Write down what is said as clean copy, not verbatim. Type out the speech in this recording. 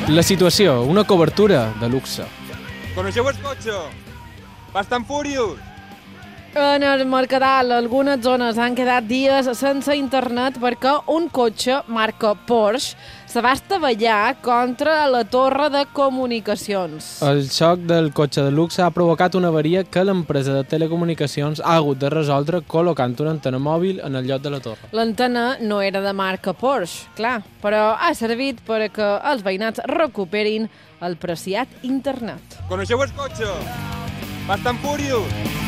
La situació, una cobertura de luxe. Coneixeu el cotxe? Fast and Furious. En el Mercadal, algunes zones han quedat dies sense internet perquè un cotxe marca Porsche se va estavellar contra la torre de comunicacions. El xoc del cotxe de luxe ha provocat una avaria que l'empresa de telecomunicacions ha hagut de resoldre col·locant una antena mòbil en el lloc de la torre. L'antena no era de marca Porsche, clar, però ha servit per que els veïnats recuperin el preciat internet. Coneixeu el cotxe? Fast and Furious.